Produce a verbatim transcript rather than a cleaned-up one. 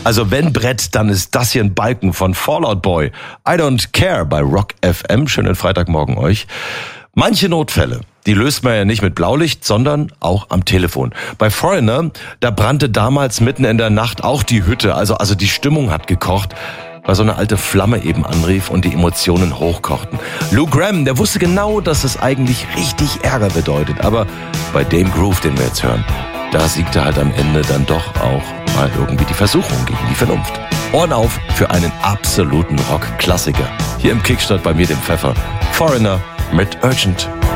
Also wenn Brett, dann ist das hier ein Balken von Fall Out Boy. I Don't Care bei Rock F M. Schönen Freitagmorgen euch. Manche Notfälle, die löst man ja nicht mit Blaulicht, sondern auch am Telefon. Bei Foreigner, da brannte damals mitten in der Nacht auch die Hütte. Also, also die Stimmung hat gekocht, weil so eine alte Flamme eben anrief und die Emotionen hochkochten. Lou Gramm, der wusste genau, dass es eigentlich richtig Ärger bedeutet. Aber bei dem Groove, den wir jetzt hören, da siegte halt am Ende dann doch auch mal irgendwie die Versuchung gegen die Vernunft. Ohren auf für einen absoluten Rock-Klassiker. Hier im Kickstart bei mir, dem Pfeffer. Foreigner mit Urgent.